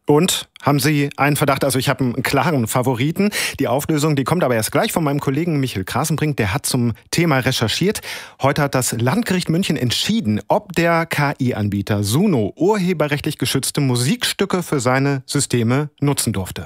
Und haben Sie einen Verdacht? Also ich habe einen klaren Favoriten. Die Auflösung, die kommt aber erst gleich von meinem Kollegen Michael Krasenbrink. Der hat zum Thema recherchiert. Heute hat das Landgericht München entschieden, ob der KI-Anbieter Suno urheberrechtlich geschützte Musikstücke für seine Systeme nutzen durfte.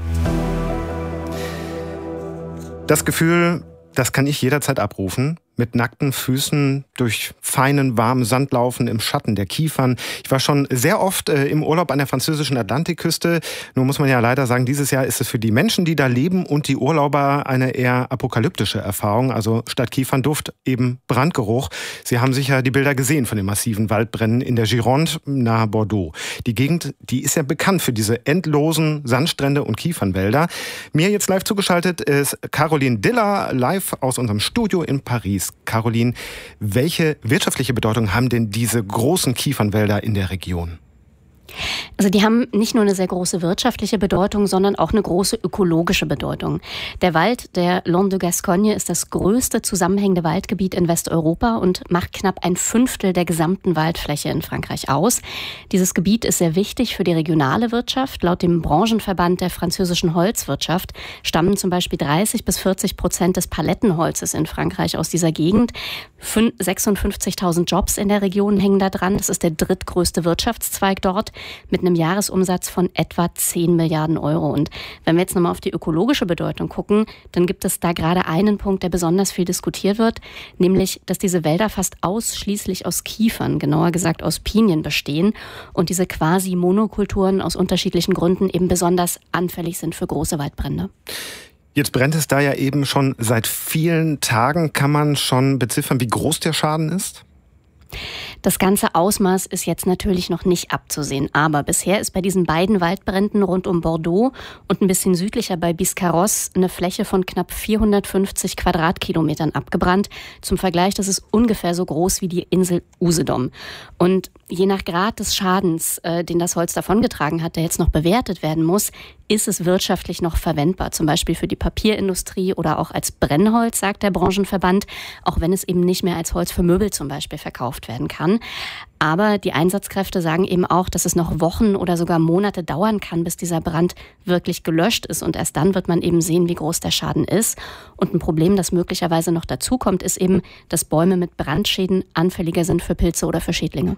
Das Gefühl, das kann ich jederzeit abrufen. Mit nackten Füßen durch feinen, warmen Sand laufen im Schatten der Kiefern. Ich war schon sehr oft im Urlaub an der französischen Atlantikküste. Nur muss man ja leider sagen, dieses Jahr ist es für die Menschen, die da leben und die Urlauber eine eher apokalyptische Erfahrung. Also statt Kiefernduft eben Brandgeruch. Sie haben sicher die Bilder gesehen von den massiven Waldbränden in der Gironde nahe Bordeaux. Die Gegend, die ist ja bekannt für diese endlosen Sandstrände und Kiefernwälder. Mir jetzt live zugeschaltet ist Caroline Diller, live aus unserem Studio in Paris. Caroline, welche wirtschaftliche Bedeutung haben denn diese großen Kiefernwälder in der Region? Also die haben nicht nur eine sehr große wirtschaftliche Bedeutung, sondern auch eine große ökologische Bedeutung. Der Wald der Landes de Gascogne ist das größte zusammenhängende Waldgebiet in Westeuropa und macht knapp 1/5 der gesamten Waldfläche in Frankreich aus. Dieses Gebiet ist sehr wichtig für die regionale Wirtschaft. Laut dem Branchenverband der französischen Holzwirtschaft stammen zum Beispiel 30-40% des Palettenholzes in Frankreich aus dieser Gegend. 56.000 Jobs in der Region hängen da dran. Das ist der drittgrößte Wirtschaftszweig dort, mit einem Jahresumsatz von etwa 10 Milliarden Euro. Und wenn wir jetzt nochmal auf die ökologische Bedeutung gucken, dann gibt es da gerade einen Punkt, der besonders viel diskutiert wird, nämlich, dass diese Wälder fast ausschließlich aus Kiefern, genauer gesagt aus Pinien bestehen und diese quasi Monokulturen aus unterschiedlichen Gründen eben besonders anfällig sind für große Waldbrände. Jetzt brennt es da ja eben schon seit vielen Tagen. Kann man schon beziffern, wie groß der Schaden ist? Das ganze Ausmaß ist jetzt natürlich noch nicht abzusehen. Aber bisher ist bei diesen beiden Waldbränden rund um Bordeaux und ein bisschen südlicher bei Biscarrosse eine Fläche von knapp 450 Quadratkilometern abgebrannt. Zum Vergleich, das ist ungefähr so groß wie die Insel Usedom. Und je nach Grad des Schadens, den das Holz davongetragen hat, der jetzt noch bewertet werden muss, ist es wirtschaftlich noch verwendbar. Zum Beispiel für die Papierindustrie oder auch als Brennholz, sagt der Branchenverband, auch wenn es eben nicht mehr als Holz für Möbel zum Beispiel verkauft werden kann. Aber die Einsatzkräfte sagen eben auch, dass es noch Wochen oder sogar Monate dauern kann, bis dieser Brand wirklich gelöscht ist. Und erst dann wird man eben sehen, wie groß der Schaden ist. Und ein Problem, das möglicherweise noch dazukommt, ist eben, dass Bäume mit Brandschäden anfälliger sind für Pilze oder für Schädlinge.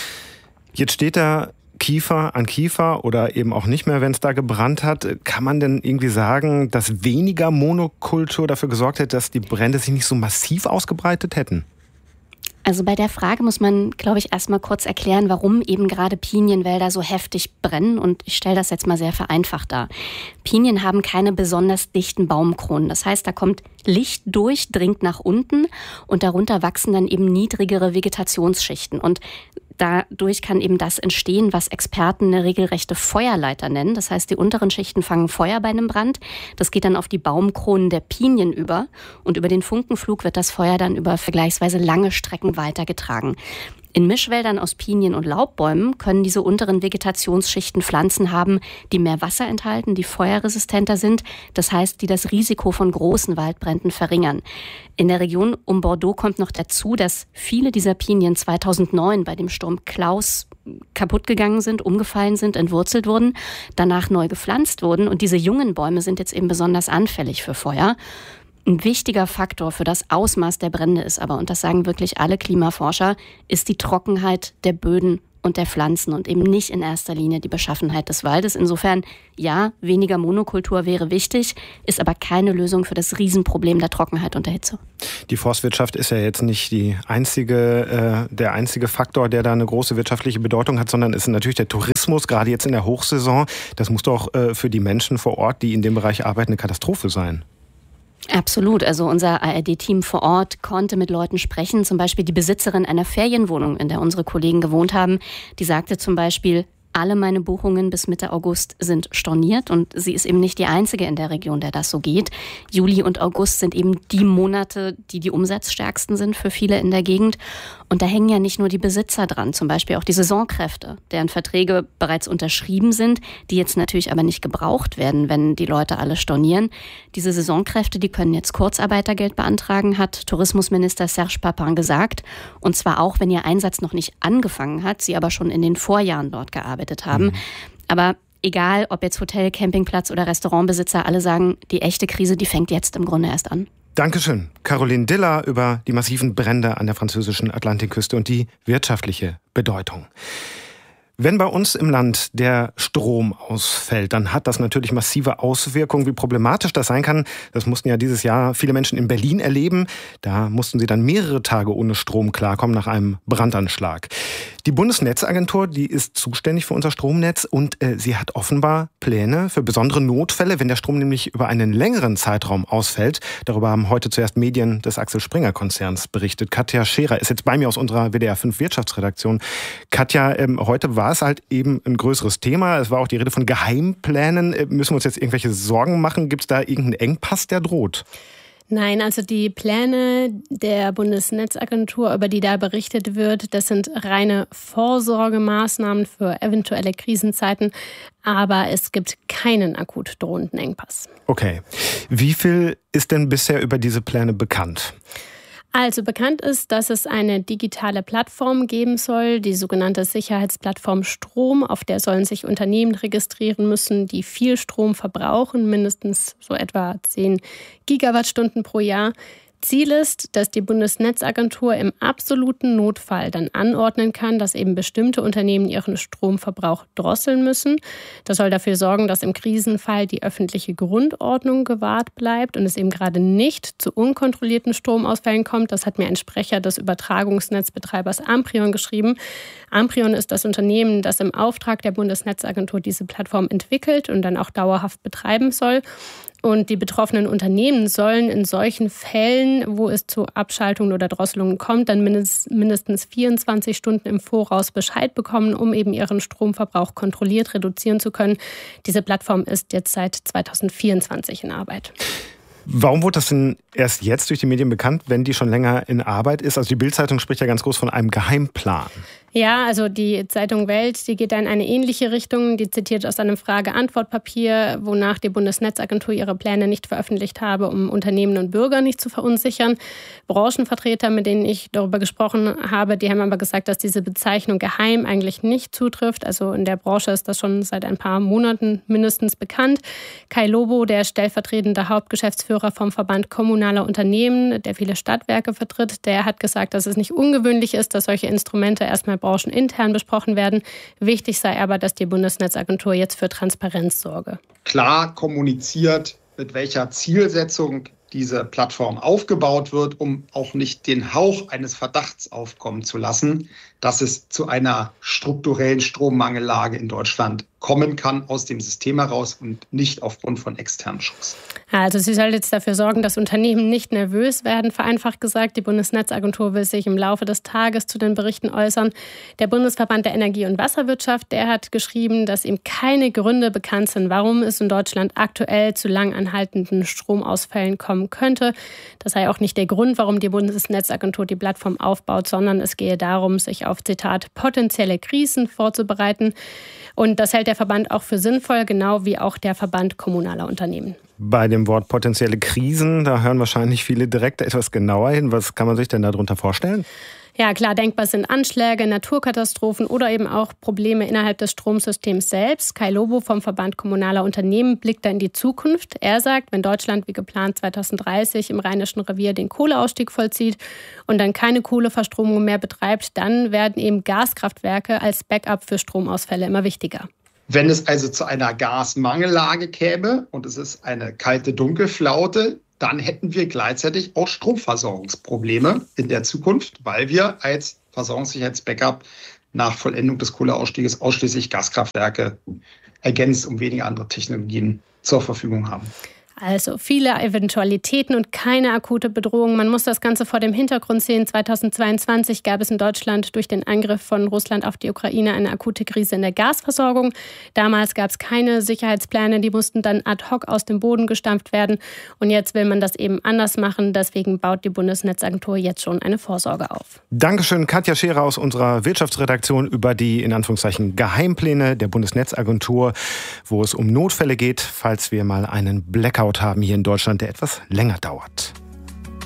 Jetzt steht da Kiefer an Kiefer oder eben auch nicht mehr, wenn es da gebrannt hat. Kann man denn irgendwie sagen, dass weniger Monokultur dafür gesorgt hat, dass die Brände sich nicht so massiv ausgebreitet hätten? Also bei der Frage muss man, glaube ich, erstmal kurz erklären, warum eben gerade Pinienwälder so heftig brennen. Und ich stelle das jetzt mal sehr vereinfacht dar. Pinien haben keine besonders dichten Baumkronen. Das heißt, da kommt Licht durch, dringt nach unten und darunter wachsen dann eben niedrigere Vegetationsschichten. Und dadurch kann eben das entstehen, was Experten eine regelrechte Feuerleiter nennen. Das heißt, die unteren Schichten fangen Feuer bei einem Brand. Das geht dann auf die Baumkronen der Pinien über. Und über den Funkenflug wird das Feuer dann über vergleichsweise lange Strecken weitergetragen. In Mischwäldern aus Pinien und Laubbäumen können diese unteren Vegetationsschichten Pflanzen haben, die mehr Wasser enthalten, die feuerresistenter sind. Das heißt, die das Risiko von großen Waldbränden verringern. In der Region um Bordeaux kommt noch dazu, dass viele dieser Pinien 2009 bei dem Sturm Klaus kaputt gegangen sind, umgefallen sind, entwurzelt wurden, danach neu gepflanzt wurden. Und diese jungen Bäume sind jetzt eben besonders anfällig für Feuer. Ein wichtiger Faktor für das Ausmaß der Brände ist aber, und das sagen wirklich alle Klimaforscher, ist die Trockenheit der Böden und der Pflanzen und eben nicht in erster Linie die Beschaffenheit des Waldes. Insofern, ja, weniger Monokultur wäre wichtig, ist aber keine Lösung für das Riesenproblem der Trockenheit und der Hitze. Die Forstwirtschaft ist ja jetzt nicht der einzige Faktor, der da eine große wirtschaftliche Bedeutung hat, sondern ist natürlich der Tourismus, gerade jetzt in der Hochsaison. Das muss doch für die Menschen vor Ort, die in dem Bereich arbeiten, eine Katastrophe sein. Absolut. Also unser ARD-Team vor Ort konnte mit Leuten sprechen, zum Beispiel die Besitzerin einer Ferienwohnung, in der unsere Kollegen gewohnt haben. Die sagte zum Beispiel, alle meine Buchungen bis Mitte August sind storniert und sie ist eben nicht die Einzige in der Region, der das so geht. Juli und August sind eben die Monate, die umsatzstärksten sind für viele in der Gegend. Und da hängen ja nicht nur die Besitzer dran, zum Beispiel auch die Saisonkräfte, deren Verträge bereits unterschrieben sind, die jetzt natürlich aber nicht gebraucht werden, wenn die Leute alle stornieren. Diese Saisonkräfte, die können jetzt Kurzarbeitergeld beantragen, hat Tourismusminister Serge Papin gesagt. Und zwar auch, wenn ihr Einsatz noch nicht angefangen hat, sie aber schon in den Vorjahren dort gearbeitet haben. Aber egal ob jetzt Hotel, Campingplatz oder Restaurantbesitzer, alle sagen, die echte Krise, die fängt jetzt im Grunde erst an. Dankeschön, Caroline Diller, über die massiven Brände an der französischen Atlantikküste und die wirtschaftliche Bedeutung. Wenn bei uns im Land der Strom ausfällt, dann hat das natürlich massive Auswirkungen. Wie problematisch das sein kann, das mussten ja dieses Jahr viele Menschen in Berlin erleben. Da mussten sie dann mehrere Tage ohne Strom klarkommen nach einem Brandanschlag. Die Bundesnetzagentur, die ist zuständig für unser Stromnetz und sie hat offenbar Pläne für besondere Notfälle, wenn der Strom nämlich über einen längeren Zeitraum ausfällt. Darüber haben heute zuerst Medien des Axel Springer Konzerns berichtet. Katja Scherer ist jetzt bei mir aus unserer WDR 5 Wirtschaftsredaktion. Katja, heute war es halt eben ein größeres Thema. Es war auch die Rede von Geheimplänen. Müssen wir uns jetzt irgendwelche Sorgen machen? Gibt es da irgendeinen Engpass, der droht? Nein, also die Pläne der Bundesnetzagentur, über die da berichtet wird, das sind reine Vorsorgemaßnahmen für eventuelle Krisenzeiten. Aber es gibt keinen akut drohenden Engpass. Okay. Wie viel ist denn bisher über diese Pläne bekannt? Also bekannt ist, dass es eine digitale Plattform geben soll, die sogenannte Sicherheitsplattform Strom. Auf der sollen sich Unternehmen registrieren müssen, die viel Strom verbrauchen, mindestens so etwa 10 Gigawattstunden pro Jahr. Ziel ist, dass die Bundesnetzagentur im absoluten Notfall dann anordnen kann, dass eben bestimmte Unternehmen ihren Stromverbrauch drosseln müssen. Das soll dafür sorgen, dass im Krisenfall die öffentliche Grundordnung gewahrt bleibt und es eben gerade nicht zu unkontrollierten Stromausfällen kommt. Das hat mir ein Sprecher des Übertragungsnetzbetreibers Amprion geschrieben. Amprion ist das Unternehmen, das im Auftrag der Bundesnetzagentur diese Plattform entwickelt und dann auch dauerhaft betreiben soll. Und die betroffenen Unternehmen sollen in solchen Fällen, wo es zu Abschaltungen oder Drosselungen kommt, dann mindestens 24 Stunden im Voraus Bescheid bekommen, um eben ihren Stromverbrauch kontrolliert reduzieren zu können. Diese Plattform ist jetzt seit 2024 in Arbeit. Warum wurde das denn erst jetzt durch die Medien bekannt, wenn die schon länger in Arbeit ist? Also die Bild-Zeitung spricht ja ganz groß von einem Geheimplan. Ja, also die Zeitung Welt, die geht da in eine ähnliche Richtung. Die zitiert aus einem Frage-Antwort-Papier, wonach die Bundesnetzagentur ihre Pläne nicht veröffentlicht habe, um Unternehmen und Bürger nicht zu verunsichern. Branchenvertreter, mit denen ich darüber gesprochen habe, die haben aber gesagt, dass diese Bezeichnung geheim eigentlich nicht zutrifft. Also in der Branche ist das schon seit ein paar Monaten mindestens bekannt. Kai Lobo, der stellvertretende Hauptgeschäftsführer vom Verband kommunaler Unternehmen, der viele Stadtwerke vertritt, der hat gesagt, dass es nicht ungewöhnlich ist, dass solche Instrumente erstmal branchenintern besprochen werden. Wichtig sei aber, dass die Bundesnetzagentur jetzt für Transparenz sorge. Klar kommuniziert, mit welcher Zielsetzung diese Plattform aufgebaut wird, um auch nicht den Hauch eines Verdachts aufkommen zu lassen, dass es zu einer strukturellen Strommangellage in Deutschland kommen kann aus dem System heraus und nicht aufgrund von externen Schocks. Also sie soll jetzt dafür sorgen, dass Unternehmen nicht nervös werden, vereinfacht gesagt. Die Bundesnetzagentur will sich im Laufe des Tages zu den Berichten äußern. Der Bundesverband der Energie- und Wasserwirtschaft, der hat geschrieben, dass ihm keine Gründe bekannt sind, warum es in Deutschland aktuell zu lang anhaltenden Stromausfällen kommen könnte. Das sei auch nicht der Grund, warum die Bundesnetzagentur die Plattform aufbaut, sondern es gehe darum, sich auf, Zitat, potenzielle Krisen vorzubereiten. Und das hält der Verband auch für sinnvoll, genau wie auch der Verband kommunaler Unternehmen. Bei dem Wort potenzielle Krisen, da hören wahrscheinlich viele direkt etwas genauer hin. Was kann man sich denn darunter vorstellen? Ja, klar, denkbar sind Anschläge, Naturkatastrophen oder eben auch Probleme innerhalb des Stromsystems selbst. Kai Lobo vom Verband kommunaler Unternehmen blickt da in die Zukunft. Er sagt, wenn Deutschland wie geplant 2030 im Rheinischen Revier den Kohleausstieg vollzieht und dann keine Kohleverstromung mehr betreibt, dann werden eben Gaskraftwerke als Backup für Stromausfälle immer wichtiger. Wenn es also zu einer Gasmangellage käme und es ist eine kalte Dunkelflaute, dann hätten wir gleichzeitig auch Stromversorgungsprobleme in der Zukunft, weil wir als Versorgungssicherheitsbackup nach Vollendung des Kohleausstieges ausschließlich Gaskraftwerke ergänzt um wenige andere Technologien zur Verfügung haben. Also viele Eventualitäten und keine akute Bedrohung. Man muss das Ganze vor dem Hintergrund sehen. 2022 gab es in Deutschland durch den Angriff von Russland auf die Ukraine eine akute Krise in der Gasversorgung. Damals gab es keine Sicherheitspläne, die mussten dann ad hoc aus dem Boden gestampft werden. Und jetzt will man das eben anders machen. Deswegen baut die Bundesnetzagentur jetzt schon eine Vorsorge auf. Dankeschön, Katja Scherer aus unserer Wirtschaftsredaktion über die in Anführungszeichen Geheimpläne der Bundesnetzagentur, wo es um Notfälle geht, falls wir mal einen Blackout haben hier in Deutschland, der etwas länger dauert.